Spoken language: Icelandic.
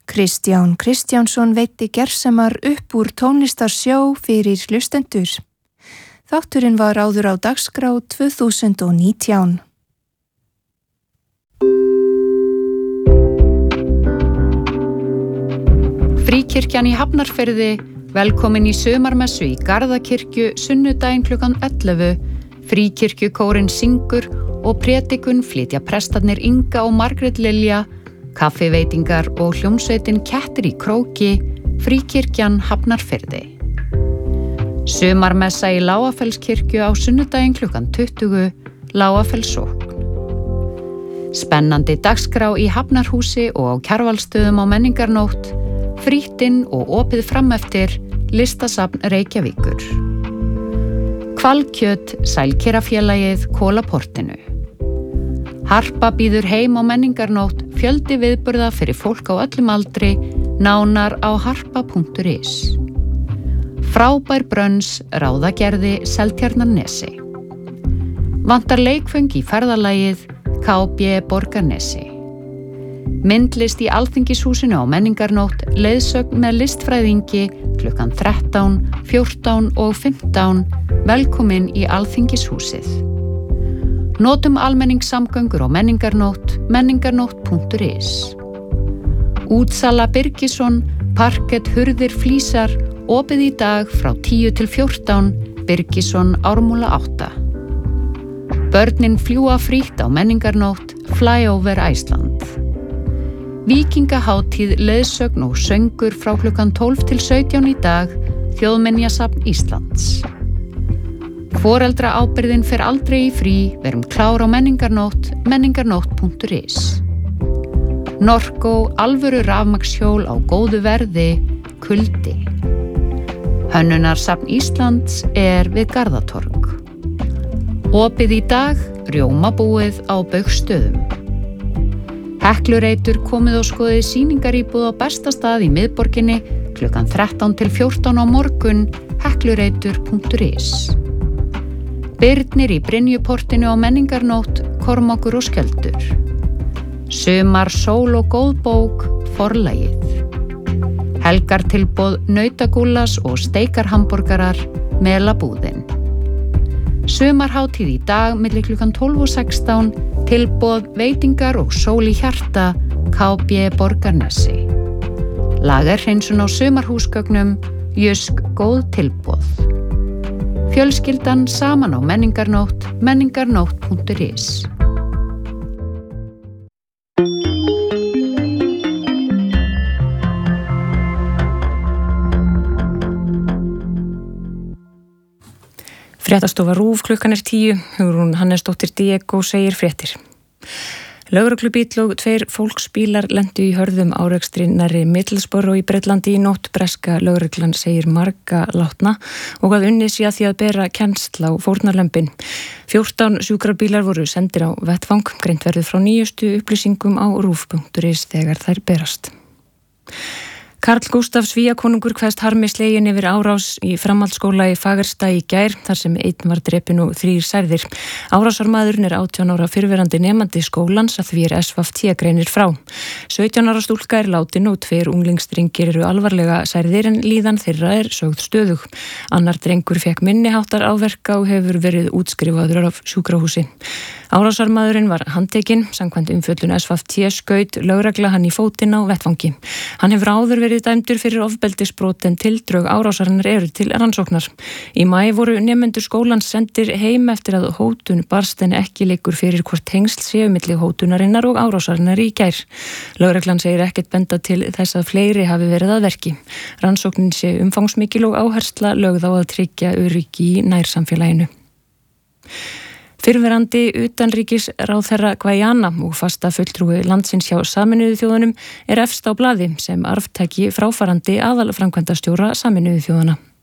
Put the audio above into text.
Kristján Kristjánsson veitti gersemar upp úr tónlistarsjó fyrir hlustendur. Þátturinn var áður á dagskrá 2019. Fríkirkjan í Hafnarfirði, velkomin í sumarmessu í Garðakirkju sunnudaginn klukkan 11. Fríkirkjukórinn syngur og prédikun flytja prestarnir Inga og Margrét Lilja, kaffiveitingar og hljómsveitin Kettir í króki, Fríkirkjan Hafnarfirði. Sumarmessa í Lágafellskirkju á sunnudaginn klukkan 20, Lágafellssókn. Spennandi dagskrá í Hafnarhúsi og á Kjarvalsstöðum á menningarnótt, frítt inn og opið frameftir, listasafn Reykjavíkur. Hvalkjöt, Sælkerafélagið, Kolaportinu. Harpa býður heim á menningarnótt, fjöldi viðburða fyrir fólk á öllum aldri, nánar á harpa.is. Frábær brönns, ráðagerði, Seltjarnarnesi. Vantar leikföng í ferðalagið, KB Borgarnesi. Myndlist í Alþingishúsinu á menningarnótt, leiðsögn með listfræðingi klukkan 13, 14 og 15, velkomin í Alþingishúsið. Notum almenningssamgöngur á menningarnótt, menningarnótt.is. Útsala Birgisson, parkett, hurðir, flísar, opið í dag frá 10 til 14, Birgisson, Ármúla 8. Börnin fljúa frítt á menningarnótt, Flyover Iceland. Víkingahátíð, leiðsögn og söngur frá klukkan 12 til 17 í dag, Þjóðminjasafn Íslands. Foreldraábyrgðin fer aldrei í frí, verum klár á menningarnótt, menningarnótt.is. Norco, alvöru rafmagnshjól á góðu verði, kuldi. Hönnunarsafn Íslands við Garðatorg. Opið í dag, rjómabúið á Baugstöðum. Heklureitur komið og skoðið sýningaríbúð á besta stað í miðborginni klukkan 13 til 14 á morgun, heklureitur.is. Birnir í Brynjuportinu á menningarnótt, Kormákur og Skjöldur. Sumar, sól og góð bók, Forlagið. Helgartilboð, nautagúllas og steikarhamborgarar, Melabúðin. Sumarhátíð í dag milli klukkan 12 og 16, tilboð, veitingar og sól í hjarta, KB Borgarnesi. Lagerhreinsun á sumarhúsgögnum, Jysk góð tilboð. Fjölskyldan saman á menningarnótt, menningarnótt.is. Fréttastofa RÚV, klukkan 10, Hugrún Hannesdóttir Diego segir fréttir. Lögreglubíll og 2 fólksbílar lentu í hörðum árekstri nærri Middlesbrough í Bretlandi í nótt. Breska lögreglan segir marga látna og að unnið sé að því að bera kennsl á fórnarlömbin. 14 sjúkrabílar voru sendir á vettvang, greint verður frá nýjustu upplýsingum á RÚV.is þegar þær berast. Karl Gústaf Svíakonungur kveðst harmi sleginn yfir árás í framhaldsskóla í Fagersta í gær, þar sem 1 var drepinn og 3 særðir. Árásarmaðurinn 18 ára fyrrverandi nemandi skólans, að því SVT greinir frá. 17 ára stúlka látin og 2 unglingsdrengir eru alvarlega særðir en líðan þeirra sögð stöðug. Annar drengur fékk minniháttar áverka og hefur verið útskrifaður af sjúkrahúsi. Árásarmaðurinn var handtekinn, samkvæmt umfjöllun SVT skaut lögregla hann í fótinn á vettvangi. Hann hefur áður verið dæmdur fyrir ofbeldisbrot en tildrög árásarinnar eru til rannsóknar. Í maí voru nemendur skólans sendir heim eftir að hótun barst en ekki liggur fyrir hvort tengsl séu milli hótunarinnar og árásarinnar í gær. Lögreglan segir ekkert benda til þess að fleiri hafi verið að verki. Rannsóknin sé umfangsmikil og áhersla lögð á að tryggja öryggi í nærsamfélaginu. Fyrrverandi utanríkisráðherra Gvæjana og fasta fulltrúi landsins hjá Sameinuðu þjóðunum efst á blaði sem arftaki fráfarandi aðalframkvæmdastjóra Sameinuðu þjóðanna.